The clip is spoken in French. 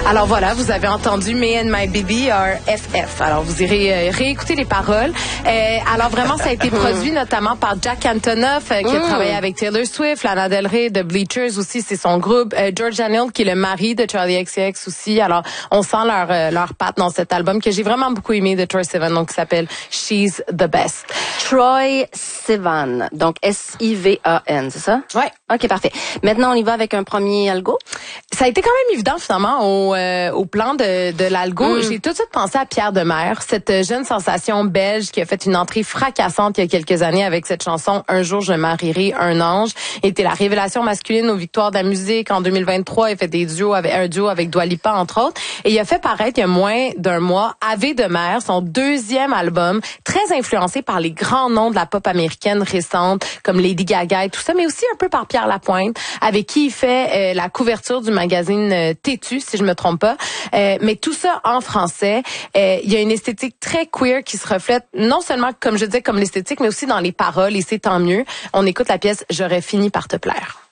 Alors voilà, vous avez entendu Me and My Baby are FF. Alors vous irez réécouter les paroles. Alors vraiment, ça a été produit notamment par Jack Antonoff qui a travaillé avec Taylor Swift, Lana Del Rey, The Bleachers aussi, c'est son groupe. George Daniel qui est le mari de Charlie XCX aussi. Alors on sent leur patte dans cet album que j'ai vraiment beaucoup aimé de Troye Sivan, donc qui s'appelle She's the Best. Troye Sivan, donc S-I-V-A-N, c'est ça? Ouais. OK, parfait. Maintenant, on y va avec un premier algo. Ça a été quand même évident finalement au plan de l'algo. J'ai tout de suite pensé à Pierre Demers, cette jeune sensation belge qui a fait une entrée fracassante il y a quelques années avec cette chanson Un jour je marierai un ange. Il était la révélation masculine aux Victoires de la musique en 2023. Il a fait un duo avec Dua Lipa entre autres. Et il a fait paraître il y a moins d'un mois Ave de mer, son deuxième album, très influencé par les grands noms de la pop américaine récente comme Lady Gaga et tout ça, mais aussi un peu par Pierre Lapointe, avec qui il fait la couverture du magazine Têtu, si je me trompe pas. Mais tout ça en français. Il y a une esthétique très queer qui se reflète non seulement, comme je disais, comme l'esthétique, mais aussi dans les paroles, et c'est tant mieux. On écoute la pièce J'aurais fini par te plaire.